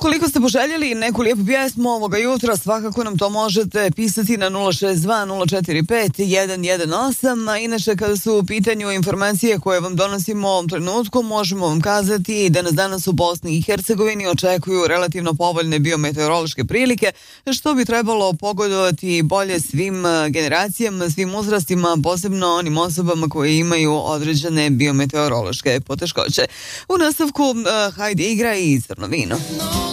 Ukoliko ste poželjeli neku lijepu pjesmu ovoga jutra, svakako nam to možete pisati na 062-045-118, a inače kada su u pitanju informacije koje vam donosimo u ovom trenutku, možemo vam kazati da nas danas u Bosni i Hercegovini očekuju relativno povoljne biometeorološke prilike, što bi trebalo pogodovati bolje svim generacijama, svim uzrastima, posebno onim osobama koje imaju određene biometeorološke poteškoće. U nastavku hajde igra i Crno vino.